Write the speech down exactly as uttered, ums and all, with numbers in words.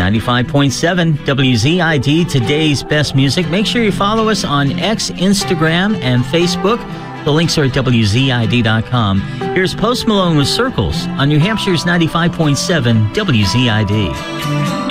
ninety-five point seven W Z I D, today's best music. Make sure you follow us on X, Instagram, and Facebook. The links are at W Z I D dot com. Here's Post Malone with Circles on New Hampshire's ninety-five point seven W Z I D.